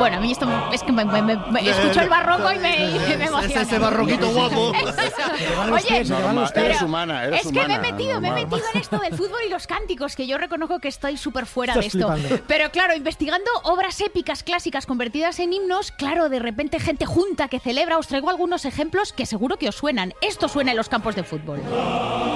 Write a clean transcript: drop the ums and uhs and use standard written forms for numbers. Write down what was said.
Bueno, a mí esto es que me escucho el barroco y me emociona. Ese barroquito guapo. Oye, eres humana, eres es que humana. me he metido en esto del fútbol y los cánticos, que yo reconozco que estoy súper fuera Estás de esto. flipando. Pero claro, investigando obras épicas clásicas convertidas en himnos, claro, de repente gente junta que celebra. Os traigo algunos ejemplos que seguro que os suenan. Esto suena en los campos de fútbol.